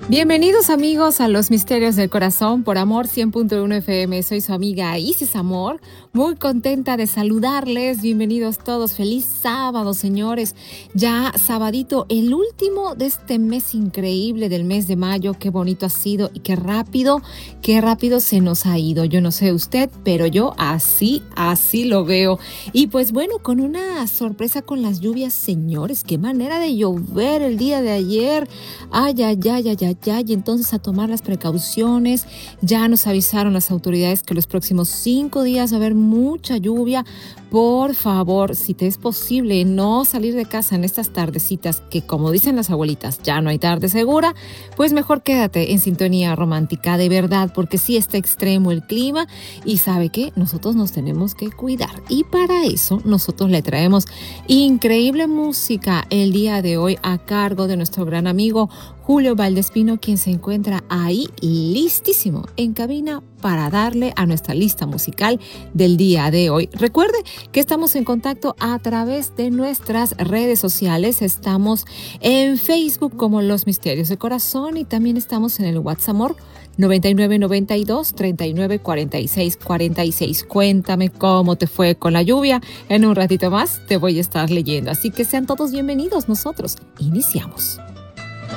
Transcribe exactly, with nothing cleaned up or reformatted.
Bienvenidos amigos a Los Misterios del Corazón por Amor cien punto uno F M. Soy su amiga Isis Amor, muy contenta de saludarles. Bienvenidos todos, feliz sábado señores. Ya sabadito, el último de este mes increíble del mes de mayo. Qué bonito ha sido y qué rápido, qué rápido se nos ha ido. Yo no sé usted, pero yo así, así lo veo. Y pues bueno, con una sorpresa con las lluvias, señores, qué manera de llover el día de ayer. Ay, ay, ay, ay, ay. Ya, y entonces a tomar las precauciones. Ya nos avisaron las autoridades que los próximos cinco días va a haber mucha lluvia. Por favor, si te es posible no salir de casa en estas tardecitas, que como dicen las abuelitas, ya no hay tarde segura, pues mejor quédate en sintonía romántica, de verdad, porque sí está extremo el clima y ¿sabe qué? Nosotros nos tenemos que cuidar y para eso nosotros le traemos increíble música el día de hoy a cargo de nuestro gran amigo Julio Valdespino, quien se encuentra ahí listísimo en cabina para darle a nuestra lista musical del día de hoy. Recuerde que estamos en contacto a través de nuestras redes sociales. Estamos en Facebook como Los Misterios del Corazón y también estamos en el WhatsApp Amor noventa y nueve noventa y dos treinta y nueve cuarenta y seis cuarenta y seis. Cuéntame cómo te fue con la lluvia. En un ratito más te voy a estar leyendo. Así que sean todos bienvenidos. Nosotros iniciamos.